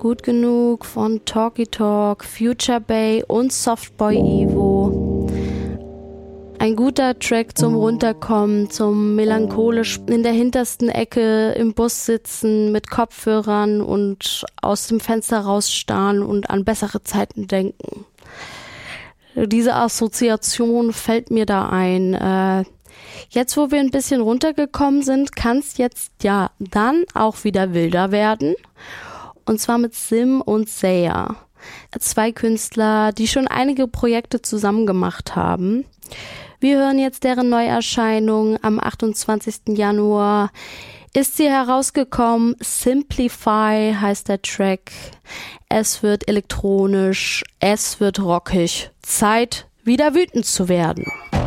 gut genug von Talky Talk, Future Bay und Softboy Evo. Ein guter Track zum Runterkommen, zum melancholisch in der hintersten Ecke im Bus sitzen mit Kopfhörern und aus dem Fenster rausstarren und an bessere Zeiten denken. Diese Assoziation fällt mir da ein. Jetzt, wo wir ein bisschen runtergekommen sind, kann es jetzt ja dann auch wieder wilder werden. Und zwar mit Sim und Saya. 2 Künstler, die schon einige Projekte zusammen gemacht haben. Wir hören jetzt deren Neuerscheinung. Am 28. Januar ist sie herausgekommen. Simplify heißt der Track. Es wird elektronisch, es wird rockig. Zeit, wieder wütend zu werden.